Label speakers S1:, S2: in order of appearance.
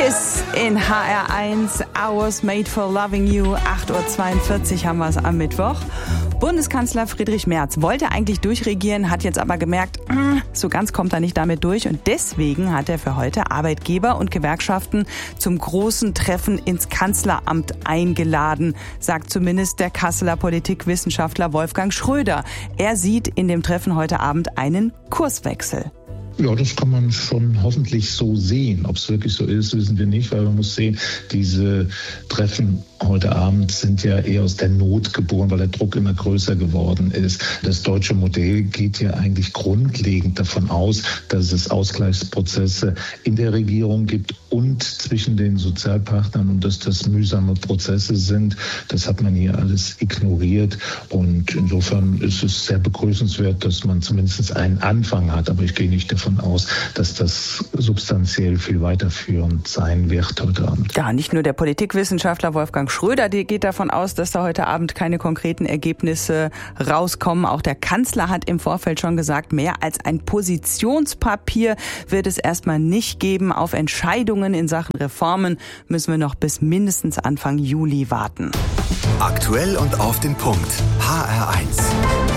S1: Kiss in HR1, Hours Made for Loving You, 8.42 Uhr haben wir es am Mittwoch. Bundeskanzler Friedrich Merz wollte eigentlich durchregieren, hat jetzt aber gemerkt, so ganz kommt er nicht damit durch. Und deswegen hat er für heute Arbeitgeber und Gewerkschaften zum großen Treffen ins Kanzleramt eingeladen, sagt zumindest der Kasseler Politikwissenschaftler Wolfgang Schröder. Er sieht in dem Treffen heute Abend einen Kurswechsel.
S2: Ja, das kann man schon hoffentlich so sehen. Ob es wirklich so ist, wissen wir nicht, weil man muss sehen, diese Treffen heute Abend sind ja eher aus der Not geboren, weil der Druck immer größer geworden ist. Das deutsche Modell geht ja eigentlich grundlegend davon aus, dass es Ausgleichsprozesse in der Regierung gibt und zwischen den Sozialpartnern und dass das mühsame Prozesse sind. Das hat man hier alles ignoriert und insofern ist es sehr begrüßenswert, dass man zumindest einen Anfang hat. Aber ich gehe nicht davon aus, dass das substanziell viel weiterführend sein wird heute Abend.
S1: Ja, nicht nur der Politikwissenschaftler Wolfgang Schröder, der geht davon aus, dass da heute Abend keine konkreten Ergebnisse rauskommen. Auch der Kanzler hat im Vorfeld schon gesagt, mehr als ein Positionspapier wird es erstmal nicht geben. Auf Entscheidungen in Sachen Reformen müssen wir noch bis mindestens Anfang Juli warten.
S3: Aktuell und auf den Punkt. HR1.